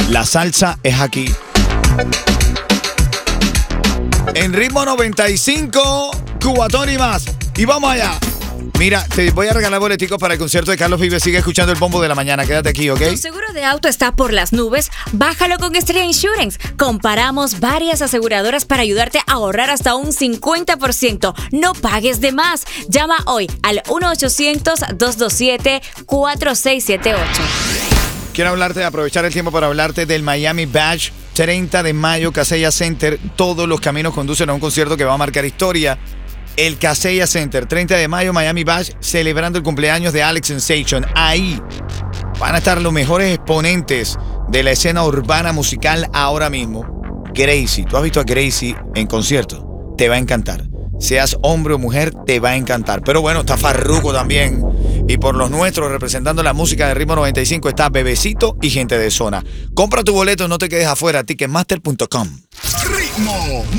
La salsa es aquí. En Ritmo 95, Cubatón y más. Y vamos allá. Mira, te voy a regalar boleticos para el concierto de Carlos Vives. Sigue escuchando el bombo de la mañana. Quédate aquí, ¿ok? ¿Tu seguro de auto está por las nubes? Bájalo con Estrella Insurance. Comparamos varias aseguradoras para ayudarte a ahorrar hasta un 50%. No pagues de más. Llama hoy al 1-800-227-4678. Quiero aprovechar el tiempo para hablarte del Miami Bash. 30 de mayo, Kaseya Center. Todos los caminos conducen a un concierto que va a marcar historia. El Kaseya Center, 30 de mayo, Miami Bash, celebrando el cumpleaños de Alex Sensation. Ahí van a estar los mejores exponentes de la escena urbana musical ahora mismo. Gracie, tú has visto a Gracie en concierto, te va a encantar. Seas hombre o mujer, te va a encantar. Pero bueno, está Farruko también. Y por los nuestros, representando la música de Ritmo 95, está Bebecito y Gente de Zona. Compra tu boleto, no te quedes afuera, ticketmaster.com. Ritmo